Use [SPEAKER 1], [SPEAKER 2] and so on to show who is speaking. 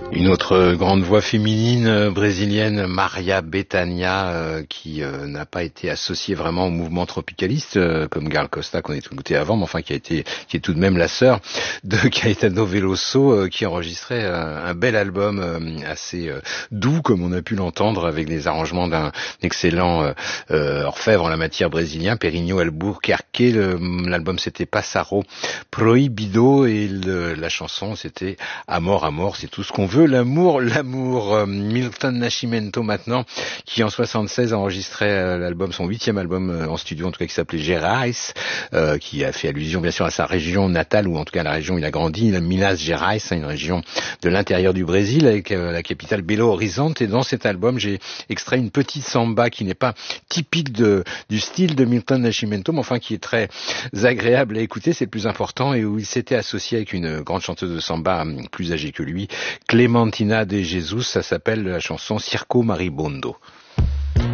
[SPEAKER 1] Une autre grande voix féminine brésilienne, Maria Bethânia, qui n'a pas été associée vraiment au mouvement tropicaliste comme Gal Costa qu'on a écouté avant, mais enfin qui est tout de même la sœur de Caetano Veloso, qui enregistrait un bel album assez doux, comme on a pu l'entendre, avec des arrangements d'un excellent orfèvre en la matière brésilien, Perinho Albuquerque. L'album c'était Passaro Prohibido et la chanson c'était Amor, Amor, c'est tout ce qu'on veut. L'amour. Milton Nascimento maintenant, qui en 76 enregistrait l'album, son 8e album en studio, en tout cas qui s'appelait Gerais, qui a fait allusion bien sûr à sa région natale, ou en tout cas à la région où il a grandi, la Minas Gerais, une région de l'intérieur du Brésil, avec la capitale Belo Horizonte. Et dans cet album, j'ai extrait une petite samba qui n'est pas typique du style de Milton Nascimento, mais enfin qui est très agréable à écouter, c'est le plus important, et où il s'était associé avec une grande chanteuse de samba plus âgée que lui, Clementina de Jesus. Ça s'appelle la chanson Circo Maribondo.